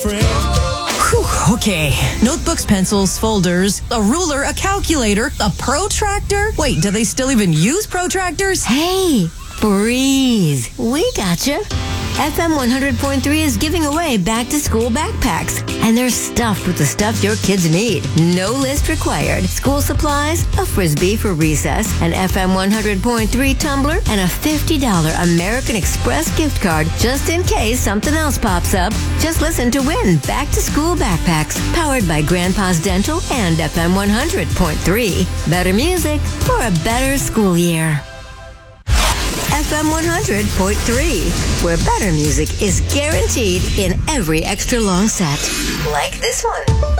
friend. Whew, okay. Notebooks, pencils, folders, a ruler, a calculator, a protractor. Wait, do they still even use protractors? Hey, breathe. We gotcha. FM 100.3 is giving away back-to-school backpacks, and they're stuffed with the stuff your kids need. No list required. School supplies, a Frisbee for recess, an FM 100.3 tumbler, and a $50 American Express gift card just in case something else pops up. Just listen to win back-to-school backpacks powered by Grandpa's Dental and FM 100.3. Better music for a better school year. FM 100.3, where better music is guaranteed in every extra long set. Like this one.